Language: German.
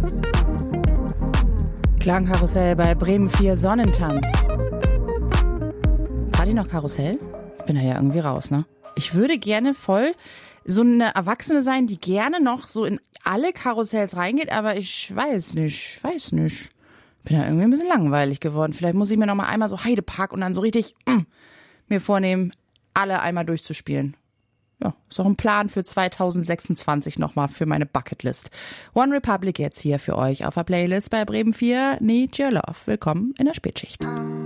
Klangkarussell bei Bremen 4 Sonnentanz. War die noch Karussell? Bin da ja irgendwie raus, ne? Ich würde gerne voll so eine Erwachsene sein, die gerne noch so in alle Karussells reingeht, aber ich weiß nicht. Bin da irgendwie ein bisschen langweilig geworden. Vielleicht muss ich mir noch mal einmal so Heidepark und dann so richtig mir vornehmen, alle einmal durchzuspielen. Ja, ist auch ein Plan für 2026 nochmal für meine Bucketlist. One Republic jetzt hier für euch auf der Playlist bei Bremen 4, Need Your Love. Willkommen in der Spätschicht.